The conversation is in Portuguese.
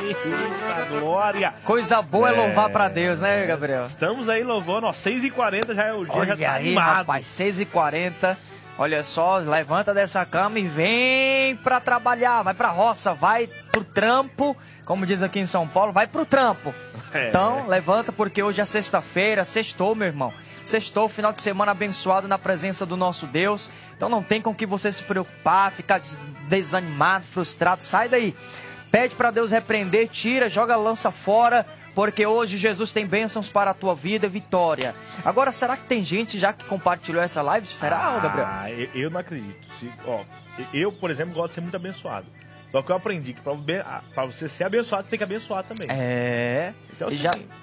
Eita, glória! Coisa boa é louvar pra Deus, né, Gabriel? Estamos aí louvando, ó, 6h40 já é o dia, Olha já tá aí, animado. rapaz, 6h40. Olha só, levanta dessa cama e vem pra trabalhar. Vai pra roça, vai pro trampo. Como diz aqui em São Paulo, vai pro trampo. Então, levanta porque hoje é sexta-feira, sextou, meu irmão. Sextou, final de semana abençoado na presença do nosso Deus. Então não tem com que você se preocupar, ficar desanimado, frustrado. Sai daí. Pede pra Deus repreender, tira, joga a lança fora. Porque hoje Jesus tem bênçãos para a tua vida, vitória. Agora, será que tem gente já que compartilhou essa live? Será, Gabriel? Eu não acredito. Eu, por exemplo, gosto de ser muito abençoado. Só que eu aprendi que pra você ser abençoado, você tem que abençoar também. É. Então, assim,